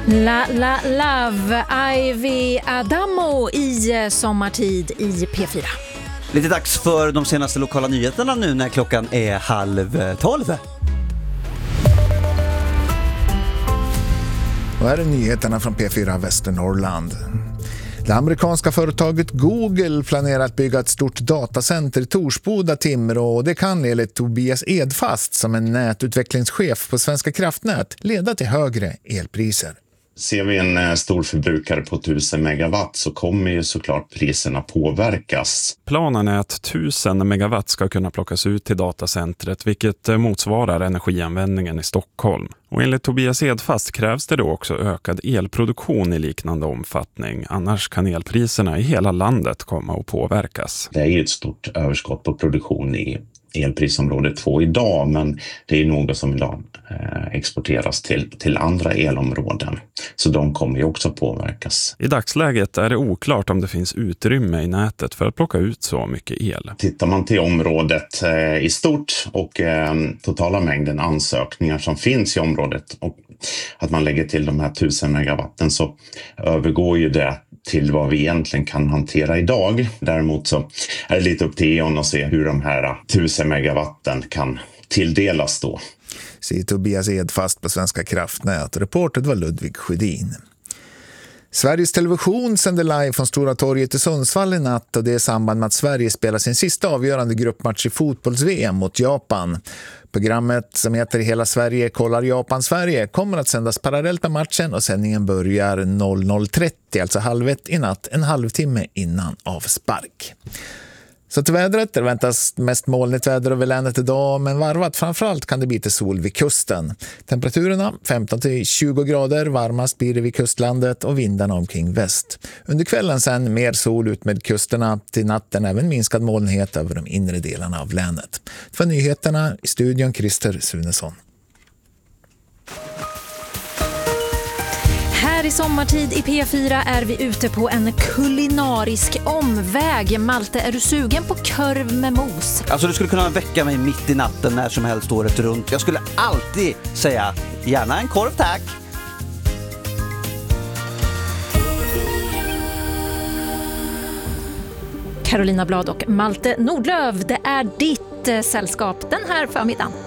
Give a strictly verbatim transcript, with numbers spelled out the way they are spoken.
La La Love, Ivy Adamo i Sommartid i P fyra. Lite dags för de senaste lokala nyheterna nu när klockan är halv tolv. Och här är nyheterna från P fyra Västernorrland. Det amerikanska företaget Google planerar att bygga ett stort datacenter i Torsboda, Timrå, och det kan enligt Tobias Edfast som en nätutvecklingschef på Svenska kraftnät leda till högre elpriser. Ser vi en stor förbrukare på tusen megawatt så kommer ju såklart priserna påverkas. Planen är att tusen megawatt ska kunna plockas ut till datacentret, vilket motsvarar energianvändningen i Stockholm. Och enligt Tobias Edfast krävs det då också ökad elproduktion i liknande omfattning. Annars kan elpriserna i hela landet komma att påverkas. Det är ju ett stort överskott på produktion i elprisområde två idag, men det är något som idag eh, exporteras till, till andra elområden. Så de kommer ju också påverkas. I dagsläget är det oklart om det finns utrymme i nätet för att plocka ut så mycket el. Tittar man till området eh, i stort och eh, totala mängden ansökningar som finns i området och att man lägger till de här tusen megawatten så övergår ju det till vad vi egentligen kan hantera idag. Däremot så är det lite upp till E O N att se hur de här tusen megawatten kan tilldelas då. Säger Tobias Edfast på Svenska kraftnät. Reportet var Ludvig Sjödin. Sveriges Television sänder live från Stora torget i Sundsvall i natt, och det är i samband med att Sverige spelar sin sista avgörande gruppmatch i fotbolls-V M mot Japan. Programmet som heter Hela Sverige kollar Japan-Sverige kommer att sändas parallellt med matchen, och sändningen börjar noll noll trettio, alltså halv ett i natt, en halvtimme innan avspark. Så till vädret, det väntas mest molnigt väder över länet idag, men varvat. Framförallt kan det bli till sol vid kusten. Temperaturerna femton till tjugo grader, varmast blir det vid kustlandet och vindarna omkring väst. Under kvällen sen mer sol ut med kusterna, till natten även minskad molnighet över de inre delarna av länet. För nyheterna i studion Christer Sunesson. Här i Sommartid i P fyra är vi ute på en kulinarisk omväg. Malte, är du sugen på korv med mos? Alltså du skulle kunna väcka mig mitt i natten när som helst året runt. Jag skulle alltid säga, gärna en korv tack. Carolina Blad och Malte Nordlöf, det är ditt sällskap den här förmiddagen.